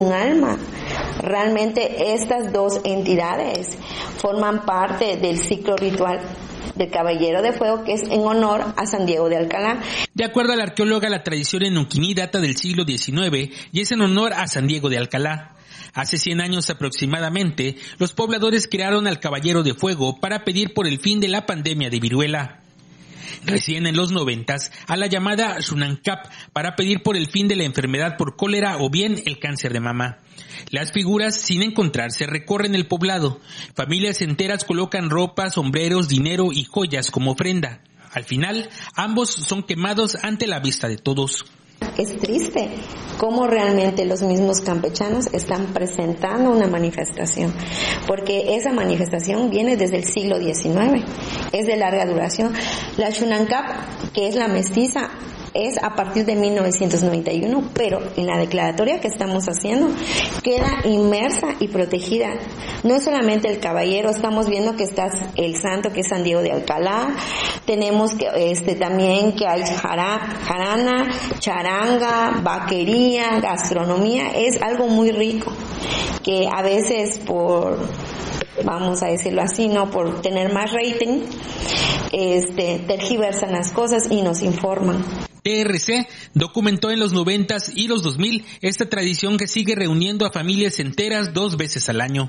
un alma. Realmente estas dos entidades forman parte del ciclo ritual del Caballero de Fuego, que es en honor a San Diego de Alcalá. De acuerdo a la arqueóloga, la tradición en Nunquimí data del siglo XIX y es en honor a San Diego de Alcalá. Hace 100 años aproximadamente, los pobladores crearon al Caballero de Fuego para pedir por el fin de la pandemia de viruela. Recién en los 90s, a la llamada Xunancap para pedir por el fin de la enfermedad por cólera o bien el cáncer de mama. Las figuras, sin encontrarse, recorren el poblado. Familias enteras colocan ropa, sombreros, dinero y joyas como ofrenda. Al final, ambos son quemados ante la vista de todos. Es triste cómo realmente los mismos campechanos están presentando una manifestación, porque esa manifestación viene desde el siglo XIX, es de larga duración. La Xunancap, que es la mestiza, es a partir de 1991, pero en la declaratoria que estamos haciendo queda inmersa y protegida. No es solamente el caballero, estamos viendo que está el santo, que es San Diego de Alcalá, tenemos que también que hay jarana, charanga, vaquería, gastronomía, es algo muy rico, que a veces vamos a decirlo así, no por tener más rating, tergiversan las cosas y nos informan. TRC documentó en los 90s y los 2000 esta tradición que sigue reuniendo a familias enteras 2 veces al año.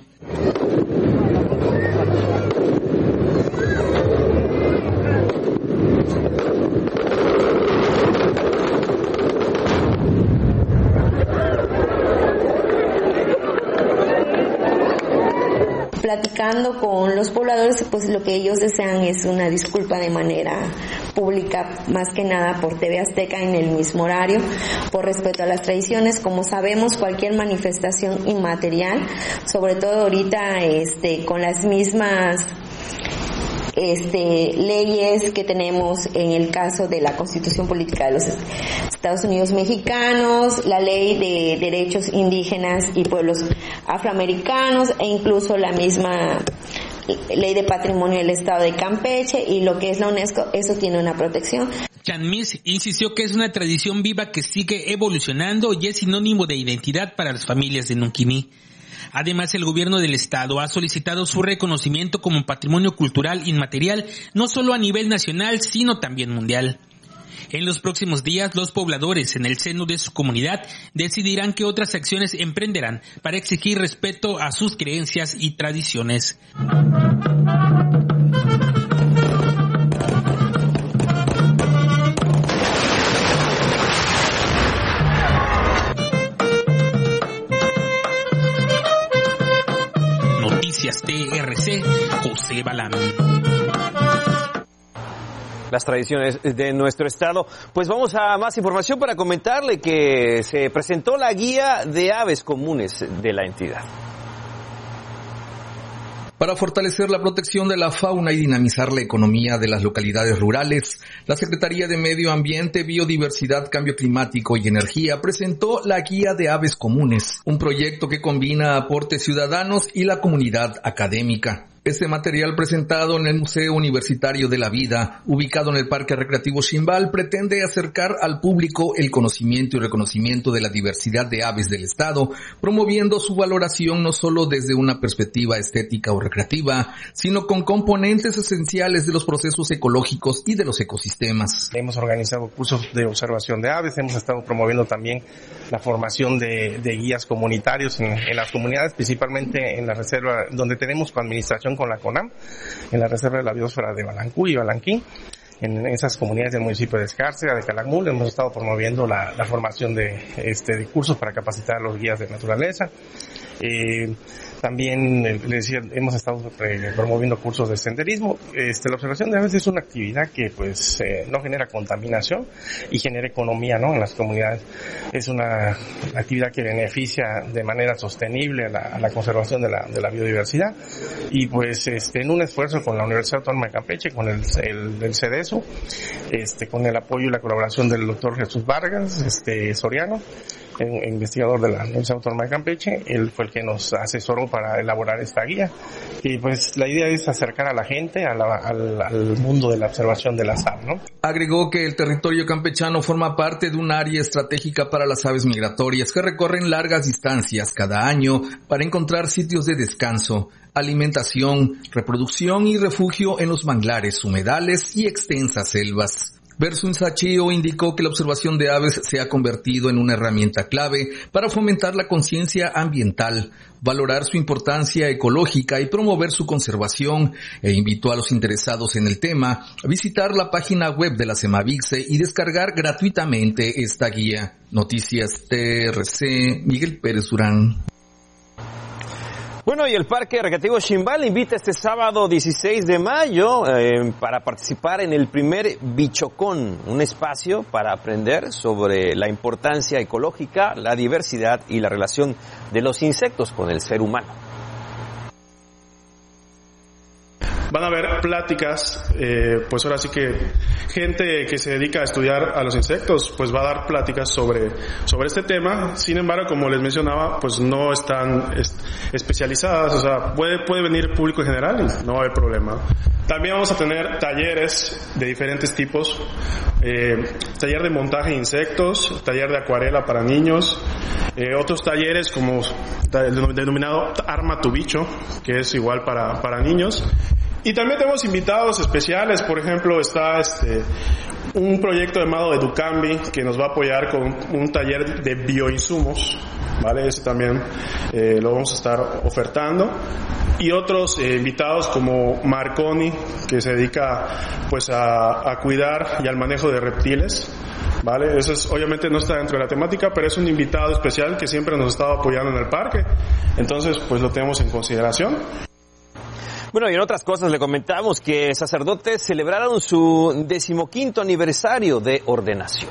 Platicando con los pobladores, pues lo que ellos desean es una disculpa de manera pública, más que nada por TV Azteca en el mismo horario, por respeto a las tradiciones. Como sabemos, cualquier manifestación inmaterial, sobre todo ahorita con las mismas leyes que tenemos en el caso de la Constitución Política de los Estados Unidos Mexicanos, la Ley de Derechos Indígenas y Pueblos Afroamericanos e incluso la misma Ley de Patrimonio del Estado de Campeche y lo que es la UNESCO, eso tiene una protección. Chanmis insistió que es una tradición viva que sigue evolucionando y es sinónimo de identidad para las familias de Nunquimí. Además, el gobierno del estado ha solicitado su reconocimiento como patrimonio cultural inmaterial, no solo a nivel nacional, sino también mundial. En los próximos días, los pobladores en el seno de su comunidad decidirán qué otras acciones emprenderán para exigir respeto a sus creencias y tradiciones. TRC, José Balán. Las tradiciones de nuestro estado. Pues vamos a más información para comentarle que se presentó la guía de aves comunes de la entidad. Para fortalecer la protección de la fauna y dinamizar la economía de las localidades rurales, la Secretaría de Medio Ambiente, Biodiversidad, Cambio Climático y Energía presentó la Guía de Aves Comunes, un proyecto que combina aportes ciudadanos y la comunidad académica. Este material presentado en el Museo Universitario de la Vida, ubicado en el Parque Recreativo Ximbal, pretende acercar al público el conocimiento y reconocimiento de la diversidad de aves del estado, promoviendo su valoración no solo desde una perspectiva estética o recreativa, sino con componentes esenciales de los procesos ecológicos y de los ecosistemas. Hemos organizado cursos de observación de aves, hemos estado promoviendo también la formación de guías comunitarios en las comunidades, principalmente en la reserva donde tenemos coadministración con la CONAM, en la reserva de la biosfera de Balancú y Balanquín, en esas comunidades del municipio de Escárcega, de Calakmul. Hemos estado promoviendo la formación de cursos para capacitar a los guías de naturaleza. También, les decía, hemos estado promoviendo cursos de senderismo. La observación de aves es una actividad que no genera contaminación y genera economía, ¿no?, en las comunidades. Es una actividad que beneficia de manera sostenible a la conservación de la biodiversidad. Y en un esfuerzo con la Universidad Autónoma de Campeche, con el CEDESU, con el apoyo y la colaboración del doctor Jesús Vargas, Soriano, investigador de la Universidad Autónoma de Campeche. Él fue el que nos asesoró para elaborar esta guía. Y pues la idea es acercar a la gente al mundo de la observación de las aves, ¿no? Agregó que el territorio campechano forma parte de un área estratégica para las aves migratorias que recorren largas distancias cada año para encontrar sitios de descanso, alimentación, reproducción y refugio en los manglares, humedales y extensas selvas. Versun Sachio indicó que la observación de aves se ha convertido en una herramienta clave para fomentar la conciencia ambiental, valorar su importancia ecológica y promover su conservación, e invitó a los interesados en el tema a visitar la página web de la Semavixe y descargar gratuitamente esta guía. Noticias TRC, Miguel Pérez Durán. Bueno, y el Parque Recreativo Ximbal invita este sábado 16 de mayo para participar en el primer Bichocón, un espacio para aprender sobre la importancia ecológica, la diversidad y la relación de los insectos con el ser humano. Van a haber pláticas, pues ahora sí que gente que se dedica a estudiar a los insectos, pues va a dar pláticas sobre este tema. Sin embargo, como les mencionaba, pues no están especializadas, o sea, puede venir público en general y no va a haber problema. También vamos a tener talleres de diferentes tipos, taller de montaje de insectos, taller de acuarela para niños, otros talleres como el denominado Arma tu Bicho, que es igual para niños. Y también tenemos invitados especiales, por ejemplo, está un proyecto llamado Educambi que nos va a apoyar con un taller de bioinsumos, ¿vale? Ese también lo vamos a estar ofertando. Y otros invitados como Marconi, que se dedica pues a cuidar y al manejo de reptiles, ¿vale? Eso obviamente no está dentro de la temática, pero es un invitado especial que siempre nos ha estado apoyando en el parque. Entonces, pues lo tenemos en consideración. Bueno, y en otras cosas le comentamos que sacerdotes celebraron su 15º aniversario de ordenación.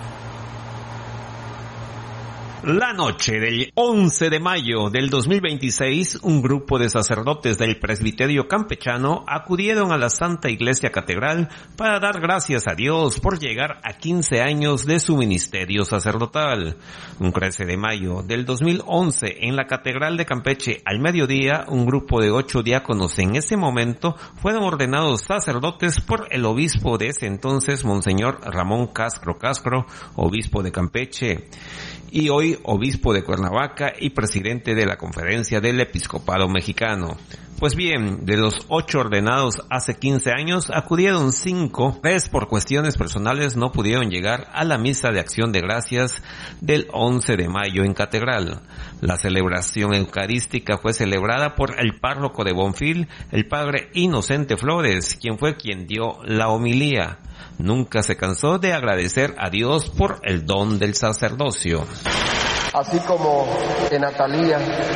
La noche del 11 de mayo del 2026, un grupo de sacerdotes del presbiterio campechano acudieron a la Santa Iglesia Catedral para dar gracias a Dios por llegar a 15 años de su ministerio sacerdotal. Un 13 de mayo del 2011, en la Catedral de Campeche, al mediodía, un grupo de 8 diáconos en ese momento fueron ordenados sacerdotes por el obispo de ese entonces, Monseñor Ramón Castro Castro, obispo de Campeche, y hoy obispo de Cuernavaca y presidente de la Conferencia del Episcopado Mexicano. Pues bien, de los 8 ordenados hace 15 años, acudieron 5, 3 por cuestiones personales no pudieron llegar a la misa de acción de gracias del 11 de mayo en Catedral. La celebración eucarística fue celebrada por el párroco de Bonfil, el padre Inocente Flores, quien dio la homilía. Nunca se cansó de agradecer a Dios por el don del sacerdocio. Así como en Atalía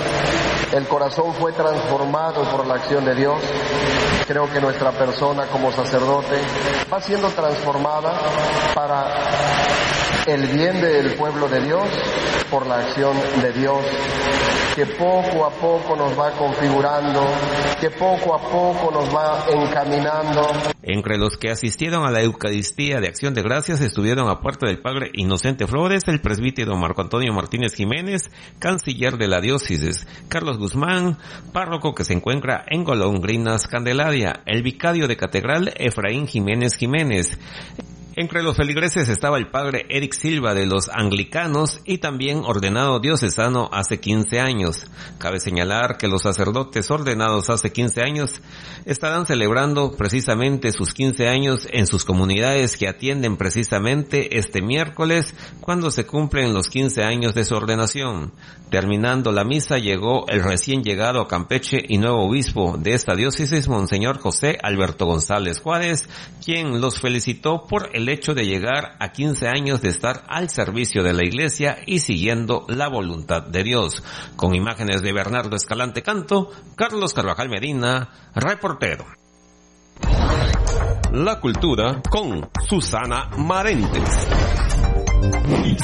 el corazón fue transformado por la acción de Dios, creo que nuestra persona como sacerdote va siendo transformada para el bien del pueblo de Dios, por la acción de Dios, que poco a poco nos va configurando, que poco a poco nos va encaminando. Entre los que asistieron a la Eucaristía de Acción de Gracias estuvieron aparte del padre Inocente Flores, el presbítero Marco Antonio Martínez Jiménez, canciller de la diócesis, Carlos Guzmán, párroco que se encuentra en Golondrinas, Candelaria, el vicario de Catedral Efraín Jiménez Jiménez. Entre los feligreses estaba el padre Eric Silva de los Anglicanos y también ordenado diocesano hace 15 años. Cabe señalar que los sacerdotes ordenados hace 15 años estarán celebrando precisamente sus 15 años en sus comunidades que atienden precisamente este miércoles cuando se cumplen los 15 años de su ordenación. Terminando la misa llegó el recién llegado a Campeche y nuevo obispo de esta diócesis, Monseñor José Alberto González Juárez, quien los felicitó por el hecho de llegar a 15 años de estar al servicio de la Iglesia y siguiendo la voluntad de Dios. Con imágenes de Bernardo Escalante Canto, Carlos Carvajal Medina, reportero. La cultura con Susana Marentes.